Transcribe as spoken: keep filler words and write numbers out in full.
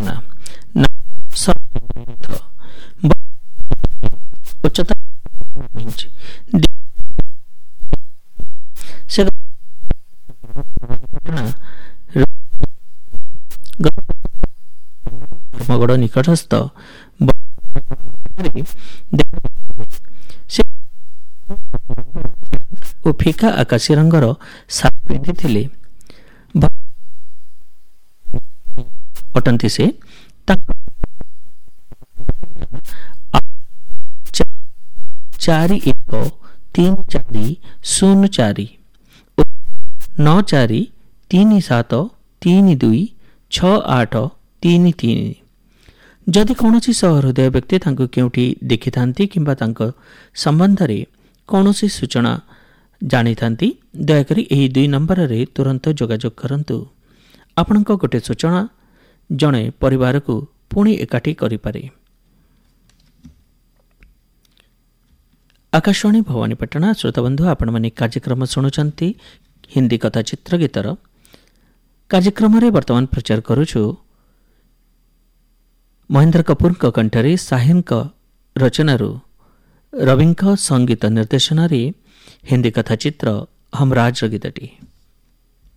उच्चता धर्मगढ़ निकटस्थ ଓ ଫିକା ଆକାଶୀ ରଙ୍ଗର ସାର୍ଟ ପିନ୍ଧିଥିଲେ ଅଟନ୍ତି। ସେ ଚାରି ଏକ ତିନି ଚାରି ଶୂନ ଚାରି ନଅ ଚାରି ତିନି ସାତ ତିନି ଦୁଇ ଛଅ ଆଠ ତିନି ତିନି। ଯଦି କୌଣସି ସହୃଦୟ ବ୍ୟକ୍ତି ତାଙ୍କୁ କେଉଁଠି ଦେଖିଥାନ୍ତି କିମ୍ବା ତାଙ୍କ ସମ୍ବନ୍ଧରେ କୌଣସି ସୂଚନା ଜାଣିଥାନ୍ତି, ଦୟାକରି ଏହି ଦୁଇ ନମ୍ବରରେ ତୁରନ୍ତ ଯୋଗାଯୋଗ କରନ୍ତୁ। ଆପଣଙ୍କ ଗୋଟିଏ ସୂଚନା ଜଣେ ପରିବାରକୁ ପୁଣି ଏକାଠି କରିପାରେ। ଆକାଶବାଣୀ ଭବାନୀପାଟଣା ଶ୍ରୋତାବନ୍ଧୁ, ଆପଣମାନେ କାର୍ଯ୍ୟକ୍ରମ ଶୁଣୁଛନ୍ତି ହିନ୍ଦୀ କଥା ଚିତ୍ରଗୀତର। କାର୍ଯ୍ୟକ୍ରମରେ ବର୍ତ୍ତମାନ ପ୍ରଚାର କରୁଛୁ ମହେନ୍ଦ୍ର କପୁରଙ୍କ କଣ୍ଠରେ ସାହିନଙ୍କ ରଚନାରୁ ରବିଙ୍କ ସଙ୍ଗୀତ ନିର୍ଦ୍ଦେଶନାରେ ହିନ୍ଦୀ କଥା ଚିତ୍ର ହମରାଜର ଗୀତଟି।